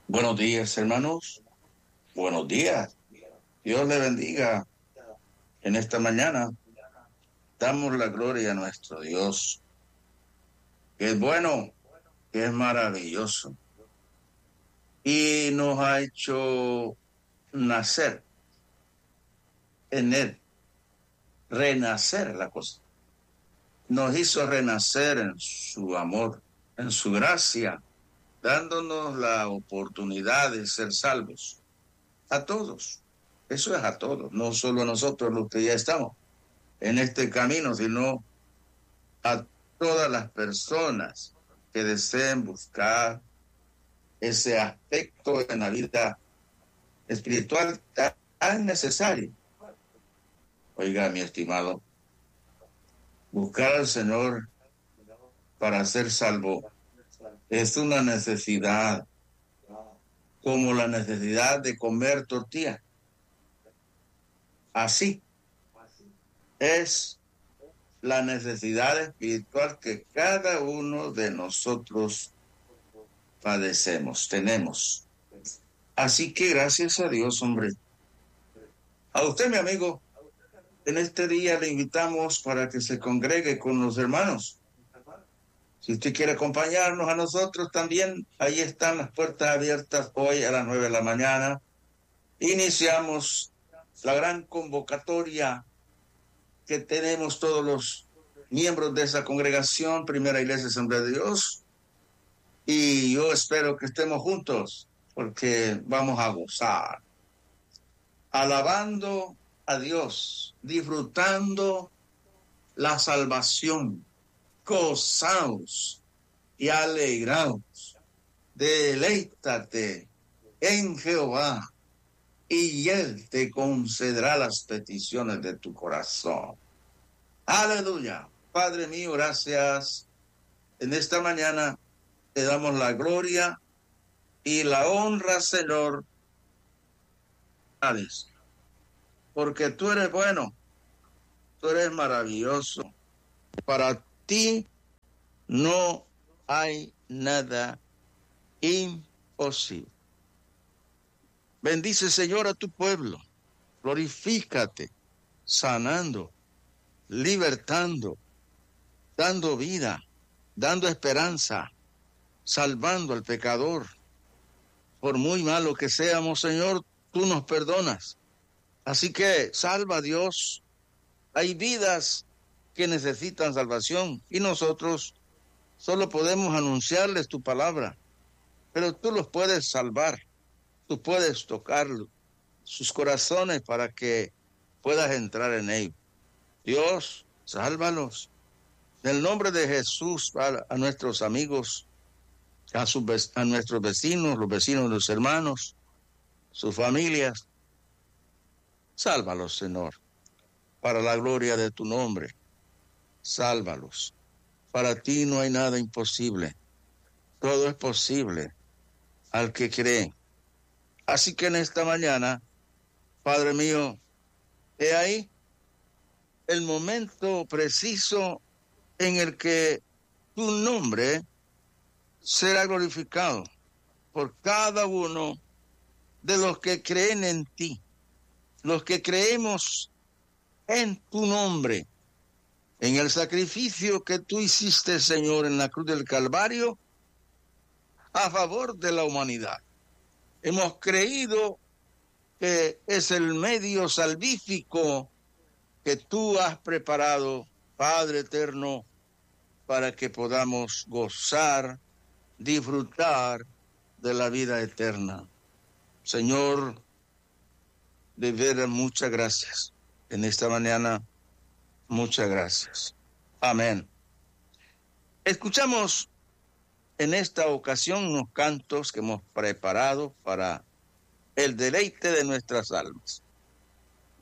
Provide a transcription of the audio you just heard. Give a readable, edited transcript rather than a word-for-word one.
Buenos días, hermanos. Buenos días. Dios le bendiga en esta mañana. Damos la gloria a nuestro Dios, que es bueno, que es maravilloso y nos ha hecho nacer en Él, renacer la cosa. Nos hizo renacer en su amor, en su gracia, dándonos la oportunidad de ser salvos. A todos. Eso es a todos, no solo a nosotros los que ya estamos en este camino, sino a todas las personas que deseen buscar ese aspecto en la vida espiritual tan necesario. Oiga, mi estimado, buscar al Señor para ser salvo es una necesidad, como la necesidad de comer tortilla. Así es la necesidad espiritual que cada uno de nosotros padecemos, tenemos. Así que gracias a Dios, hombre. A usted, mi amigo, en este día le invitamos para que se congregue con los hermanos. Si usted quiere acompañarnos a nosotros también, ahí están las puertas abiertas hoy a las 9 de la mañana. Iniciamos la gran convocatoria que tenemos todos los miembros de esa congregación, Primera Iglesia Asamblea de Dios. Y yo espero que estemos juntos, porque vamos a gozar, alabando a Dios, disfrutando la salvación, gozaos y alegraos, deleítate en Jehová, y Él te concederá las peticiones de tu corazón. Aleluya. Padre mío, gracias. En esta mañana te damos la gloria y la honra, Señor, porque tú eres bueno, tú eres maravilloso. Para ti no hay nada imposible. Bendice, Señor, a tu pueblo. Glorifícate, sanando, libertando, dando vida, dando esperanza, salvando al pecador. Por muy malo que seamos, Señor, tú nos perdonas. Así que salva, Dios. Hay vidas que necesitan salvación y nosotros solo podemos anunciarles tu palabra, pero tú los puedes salvar, tú puedes tocar sus corazones para que puedas entrar en ellos. Dios, sálvalos. En el nombre de Jesús, a nuestros amigos, a nuestros vecinos, los vecinos de los hermanos, sus familias, sálvalos, Señor, para la gloria de tu nombre. Sálvalos. Para ti no hay nada imposible. Todo es posible al que cree. Así que en esta mañana, Padre mío, he ahí el momento preciso en el que tu nombre será glorificado por cada uno de los que creen en ti, los que creemos en tu nombre, en el sacrificio que tú hiciste, Señor, en la cruz del Calvario, a favor de la humanidad. Hemos creído que es el medio salvífico que tú has preparado, Padre eterno, para que podamos gozar, disfrutar de la vida eterna. Señor, de veras, muchas gracias. En esta mañana, muchas gracias. Amén. Escuchamos en esta ocasión unos cantos que hemos preparado para el deleite de nuestras almas.